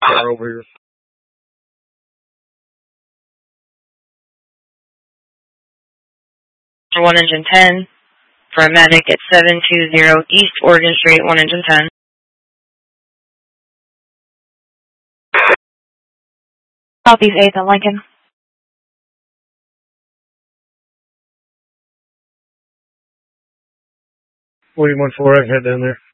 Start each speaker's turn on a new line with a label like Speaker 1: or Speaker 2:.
Speaker 1: car over here.
Speaker 2: For 1 engine 10, for a medic at 720 East Oregon Street, 1 engine 10.
Speaker 3: Southeast 8th at Lincoln.
Speaker 1: 41-4, I can head down there.